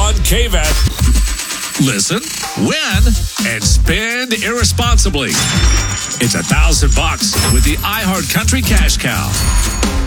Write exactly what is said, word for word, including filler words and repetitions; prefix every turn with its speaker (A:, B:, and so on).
A: on K V A T.
B: Listen, win, and spend irresponsibly. It's a thousand bucks with the iHeart Country Cash Cow.